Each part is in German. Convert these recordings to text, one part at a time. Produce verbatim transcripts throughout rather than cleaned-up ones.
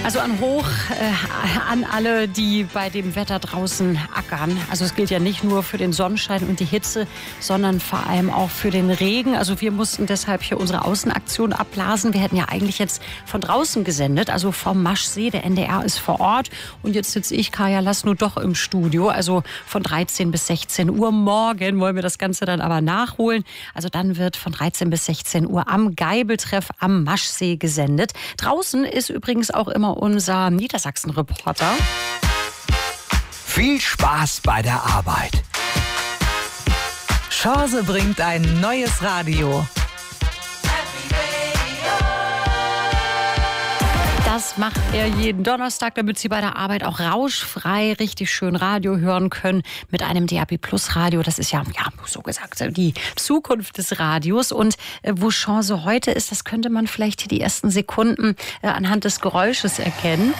Also ein Hoch äh, an alle, die bei dem Wetter draußen ackern. Also es gilt ja nicht nur für den Sonnenschein und die Hitze, sondern vor allem auch für den Regen. Also wir mussten deshalb hier unsere Außenaktion abblasen. Wir hätten ja eigentlich jetzt von draußen gesendet, also vom Maschsee. Der N D R ist vor Ort. Und jetzt sitze ich, Kaya Lasnu, doch im Studio. Also von dreizehn bis sechzehn Uhr morgen wollen wir das Ganze dann aber nachholen. Also dann wird von dreizehn bis sechzehn Uhr am Geibeltreff am Maschsee gesendet. Draußen ist übrigens auch immer unser Niedersachsen-Reporter. Viel Spaß bei der Arbeit. Chance bringt ein neues Radio. Das macht er jeden Donnerstag, damit Sie bei der Arbeit auch rauschfrei richtig schön Radio hören können mit einem D A B Plus Radio. Das ist ja, ja so gesagt, die Zukunft des Radios. Und äh, wo Chance heute ist, das könnte man vielleicht hier die ersten Sekunden äh, anhand des Geräusches erkennen.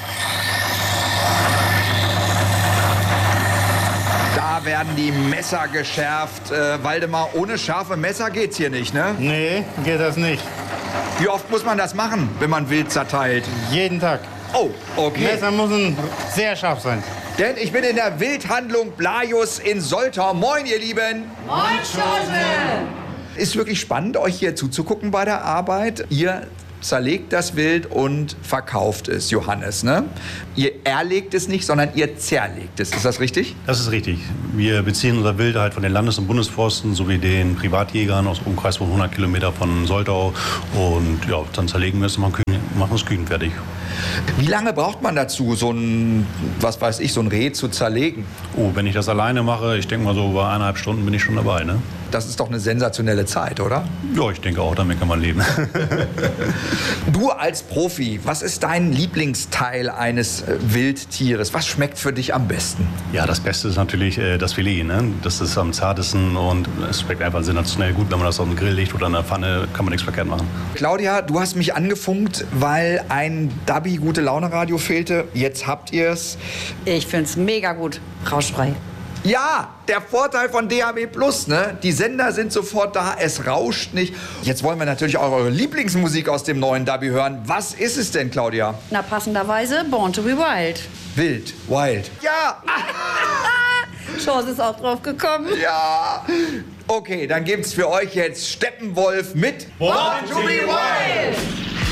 Da werden die Messer geschärft. Äh, Waldemar, ohne scharfe Messer geht's hier nicht, ne? Nee, geht das nicht. Wie oft muss man das machen, wenn man wild zerteilt? Jeden Tag. Oh, okay. Messer müssen sehr scharf sein. Denn ich bin in der Wildhandlung Blajus in Soltau. Moin, ihr Lieben. Moin, Chance! Ist wirklich spannend, euch hier zuzugucken bei der Arbeit. Ihr zerlegt das Wild und verkauft es, Johannes, ne? Ihr erlegt es nicht, sondern ihr zerlegt es. Ist das richtig? Das ist richtig. Wir beziehen unser Wild halt von den Landes- und Bundesforsten sowie den Privatjägern aus einem Umkreis von hundert Kilometer von Soltau. Und ja, dann zerlegen wir es und machen es kühn fertig. Wie lange braucht man dazu, so ein, was weiß ich, so ein Reh zu zerlegen? Oh, wenn ich das alleine mache, ich denke mal so über eineinhalb Stunden bin ich schon dabei, ne? Das ist doch eine sensationelle Zeit, oder? Ja, ich denke auch, damit kann man leben. Du als Profi, was ist dein Lieblingsteil eines äh, Wildtieres? Was schmeckt für dich am besten? Ja, das Beste ist natürlich äh, das Filet, ne? Das ist am zartesten und es schmeckt einfach sensationell gut. Wenn man das auf den Grill legt oder in der Pfanne, kann man nichts verkehrt machen. Claudia, du hast mich angefunkt, weil ein Dabi Gute Laune Radio fehlte. Jetzt habt ihr's. Ich find's mega gut. Rauschfrei. Ja, der Vorteil von D A B Plus, ne? Die Sender sind sofort da, es rauscht nicht. Jetzt wollen wir natürlich auch eure Lieblingsmusik aus dem neuen Dabi hören. Was ist es denn, Claudia? Na, passenderweise Born to be Wild. Wild, wild. Ja! Chance ist auch drauf gekommen. Ja! Okay, dann gibt's für euch jetzt Steppenwolf mit Born to be wild.